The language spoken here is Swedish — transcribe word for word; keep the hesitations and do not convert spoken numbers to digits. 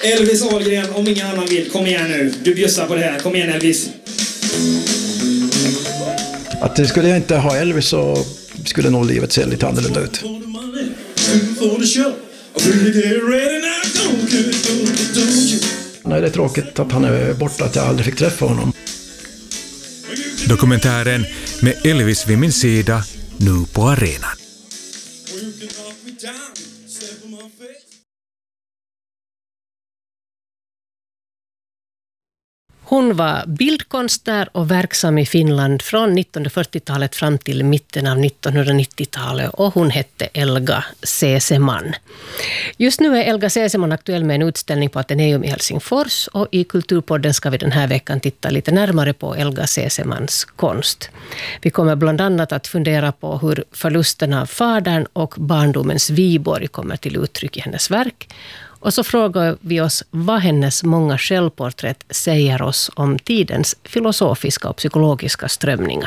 Elvis Ahlgren, om ingen annan vill. Kom igen nu. Du bjussar på det här. Kom igen Elvis. Att det skulle jag inte ha Elvis så skulle nog livet se lite annorlunda ut. Nej, det är tråkigt att han är borta, att jag aldrig fick träffa honom. Dokumentären med Elvis vid min sida, nu på arenan. Hon var bildkonstnär och verksam i Finland från nittonhundrafyrtiotalet fram till mitten av nittonhundranittiotalet och hon hette Elga Seseman. Just nu är Elga Seseman aktuell med en utställning på Ateneum i Helsingfors och i Kulturpodden ska vi den här veckan titta lite närmare på Elga Sesemans konst. Vi kommer bland annat att fundera på hur förlusten av fadern och barndomens Viborg kommer till uttryck i hennes verk. Och så frågar vi oss vad hennes många självporträtt säger oss om tidens filosofiska och psykologiska strömningar.